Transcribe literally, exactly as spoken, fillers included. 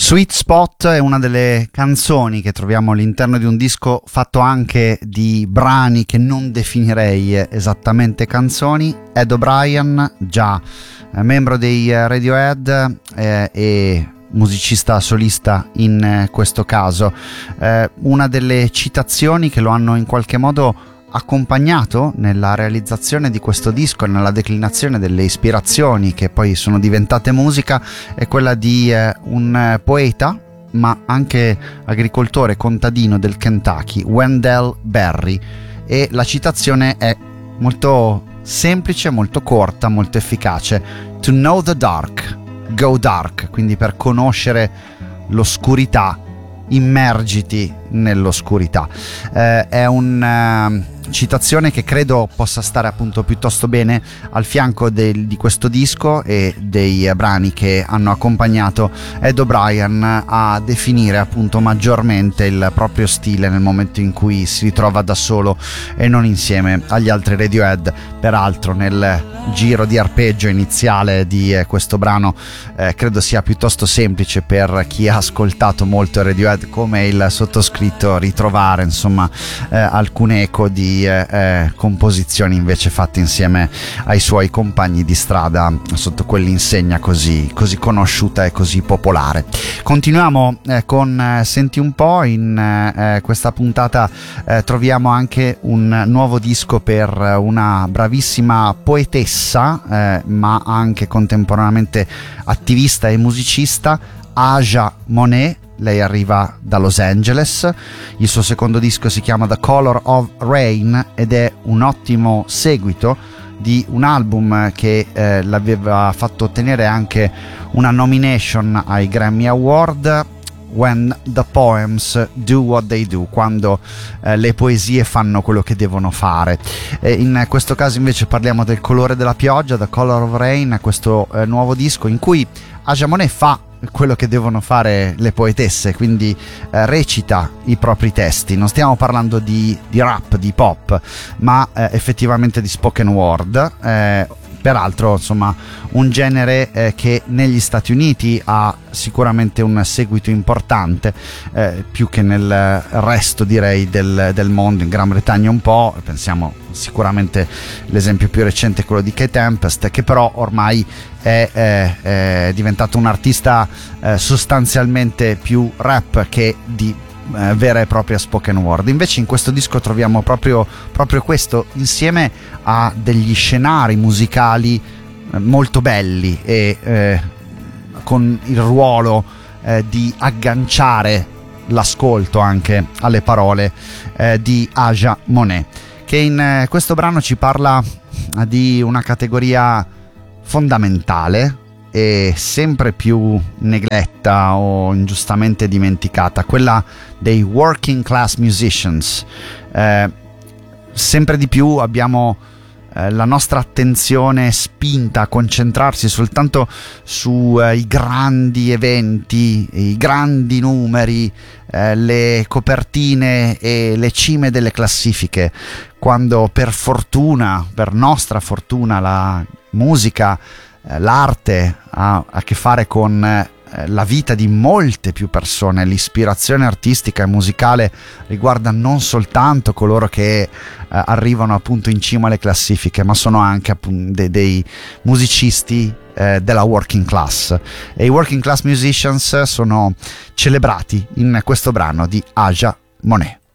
Sweet Spot è una delle canzoni che troviamo all'interno di un disco fatto anche di brani che non definirei esattamente canzoni. Ed O'Brien, già eh, membro dei Radiohead eh, e musicista solista in eh, questo caso, eh, una delle citazioni che lo hanno in qualche modo accompagnato nella realizzazione di questo disco e nella declinazione delle ispirazioni che poi sono diventate musica è quella di eh, un poeta ma anche agricoltore contadino del Kentucky, Wendell Berry, e la citazione è molto semplice, molto corta, molto efficace. To know the dark, go dark, quindi per conoscere l'oscurità immergiti nell'oscurità. Eh, è un uh, citazione che credo possa stare appunto piuttosto bene al fianco del, di questo disco e dei brani che hanno accompagnato Ed O'Brien a definire appunto maggiormente il proprio stile nel momento in cui si ritrova da solo e non insieme agli altri Radiohead. Peraltro nel giro di arpeggio iniziale di eh, questo brano eh, credo sia piuttosto semplice per chi ha ascoltato molto Radiohead come il sottoscritto ritrovare insomma eh, alcun eco di eh, eh, composizioni invece fatte insieme ai suoi compagni di strada sotto quell'insegna così, così conosciuta e così popolare. Continuiamo eh, con eh, Senti un po'. In eh, questa puntata eh, troviamo anche un nuovo disco per una bravissima poetessa eh, ma anche contemporaneamente attivista e musicista, Aja Monet. Lei arriva da Los Angeles, il suo secondo disco si chiama The Color of Rain ed è un ottimo seguito di un album che eh, l'aveva fatto ottenere anche una nomination ai Grammy Award, When the Poems Do What They Do, quando eh, le poesie fanno quello che devono fare. E in questo caso invece parliamo del colore della pioggia, The Color of Rain, questo eh, nuovo disco in cui Aja Monet fa quello che devono fare le poetesse, quindi eh, recita i propri testi. Non stiamo parlando di, di rap, di pop, ma eh, effettivamente di spoken word. Eh, peraltro insomma un genere eh, che negli Stati Uniti ha sicuramente un seguito importante, eh, più che nel resto direi del, del mondo. In Gran Bretagna un po', pensiamo sicuramente l'esempio più recente è quello di Kate Tempest, che però ormai è, è, è diventato un artista eh, sostanzialmente più rap che di eh, vera e propria spoken word. Invece in questo disco troviamo proprio, proprio questo, insieme a degli scenari musicali eh, molto belli e eh, con il ruolo eh, di agganciare l'ascolto anche alle parole eh, di Aja Monet, che in eh, questo brano ci parla eh, di una categoria fondamentale e sempre più negletta o ingiustamente dimenticata, quella dei working class musicians. Eh, sempre di più abbiamo eh, la nostra attenzione spinta a concentrarsi soltanto sui eh, grandi eventi, i grandi numeri, eh, le copertine e le cime delle classifiche, quando per fortuna, per nostra fortuna, la musica, l'arte ha a che fare con eh, la vita di molte più persone. L'ispirazione artistica e musicale riguarda non soltanto coloro che eh, arrivano appunto in cima alle classifiche, ma sono anche appunto de- dei musicisti eh, della working class, e i working class musicians sono celebrati in questo brano di Aja Monet.